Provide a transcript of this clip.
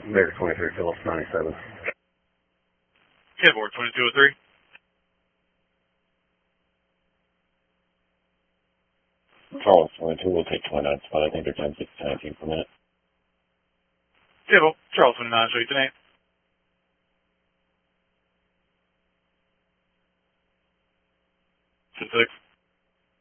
Baker 23, Phillips 97. Okay, board 2203. Charles 22 will take 29 spot. I think they're 10, 6, 19 per minute. Cable, Charles 29, show you tonight. 6.